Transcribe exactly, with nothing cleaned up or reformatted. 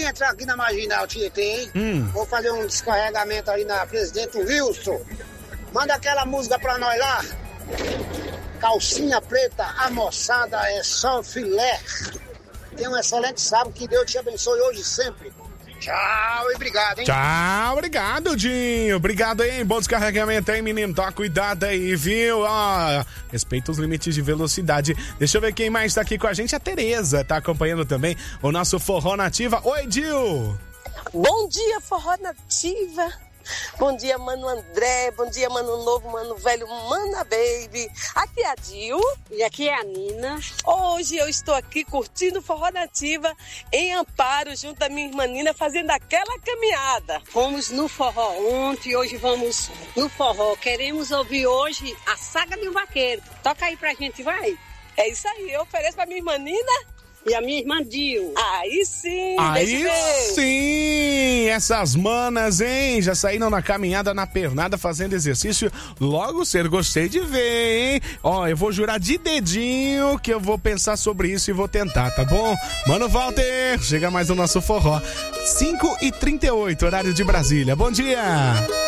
vim entrar aqui na Marginal Tietê, hein? Hum. Vou fazer um descarregamento ali na Presidente Wilson. Manda aquela música pra nós lá. Calcinha preta, a moçada é só filé. Tenha um excelente sábado, que Deus te abençoe hoje e sempre. Tchau e obrigado, hein? Tchau, obrigado, Dinho. Obrigado, hein? Bom descarregamento aí, menino. Toma cuidado aí, viu? Ó, respeita os limites de velocidade. Deixa eu ver quem mais tá aqui com a gente. A Tereza tá acompanhando também o nosso Forró Nativa. Oi, Dil. Bom dia, Forró Nativa. Bom dia, Mano André. Bom dia, Mano Novo, Mano Velho, Mana Baby. Aqui é a Dil. E aqui é a Nina. Hoje eu estou aqui curtindo Forró Nativa em Amparo, junto à minha irmã Nina, fazendo aquela caminhada. Fomos no forró ontem, hoje vamos no forró. Queremos ouvir hoje a Saga de um Vaqueiro. Toca aí pra gente, vai. É isso aí, eu ofereço pra minha irmã Nina. E a minha irmã Dil. Aí sim. Aí sim. Essas manas, hein? Já saíram na caminhada, na pernada, fazendo exercício. Logo cedo, gostei de ver, hein? Ó, eu vou jurar de dedinho que eu vou pensar sobre isso e vou tentar, tá bom? Mano Walter, chega mais o nosso forró. cinco e trinta e oito, horário de Brasília. Bom dia.